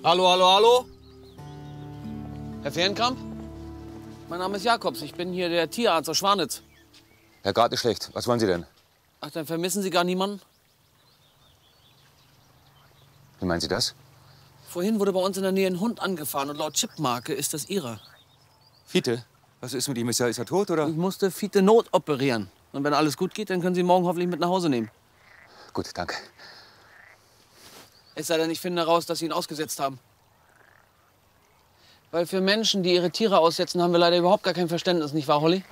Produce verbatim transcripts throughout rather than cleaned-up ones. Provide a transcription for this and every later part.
Hallo, hallo, hallo? Herr Fehrenkamp? Mein Name ist Jakobs. Ich bin hier der Tierarzt aus Schwanitz. Herr Grad ist schlecht. Was wollen Sie denn? Ach, dann vermissen Sie gar niemanden? Wie meinen Sie das? Vorhin wurde bei uns in der Nähe ein Hund angefahren und laut Chipmarke ist das Ihrer. Fiete? Was ist mit ihm? Ist er, ist er tot, oder? Ich musste Fiete notoperieren. Und wenn alles gut geht, dann können Sie ihn morgen hoffentlich mit nach Hause nehmen. Gut, danke. Es sei denn, ich finde heraus, dass Sie ihn ausgesetzt haben. Weil für Menschen, die ihre Tiere aussetzen, haben wir leider überhaupt gar kein Verständnis, nicht wahr, Holly?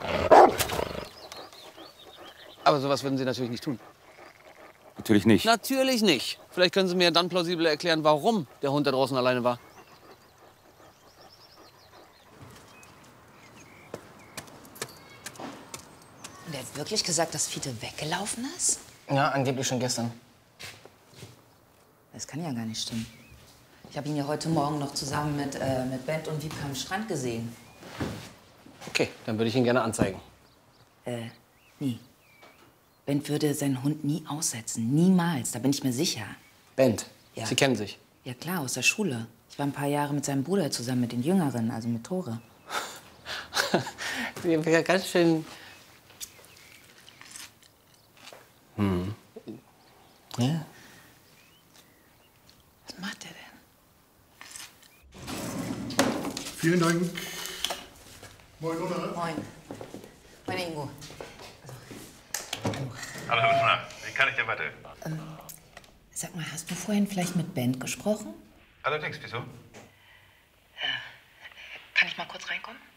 Aber sowas würden Sie natürlich nicht tun. Natürlich nicht. Natürlich nicht. Vielleicht können Sie mir dann plausibel erklären, warum der Hund da draußen alleine war. Und er hat wirklich gesagt, dass Fiete weggelaufen ist? Ja, angeblich schon gestern. Das kann ja gar nicht stimmen. Ich habe ihn ja heute Morgen noch zusammen mit, äh, mit Bent und Wiebke am Strand gesehen. Okay, dann würde ich ihn gerne anzeigen. Äh, nie. Bent würde seinen Hund nie aussetzen. Niemals, da bin ich mir sicher. Bent, Ja. Sie kennen sich. Ja klar, aus der Schule. Ich war ein paar Jahre mit seinem Bruder zusammen, mit den Jüngeren, also mit Tore. Sie wäre ganz schön... Hm. Ja. Was macht er denn? Vielen Dank. Moin, Lothar. Moin. Moin, Ingo. Hallo, Herr Wittmer. Wie kann ich dir weiterhelfen? Ähm, sag mal, hast du vorhin vielleicht mit Bent gesprochen? Allerdings, wieso? Kann ich mal kurz reinkommen?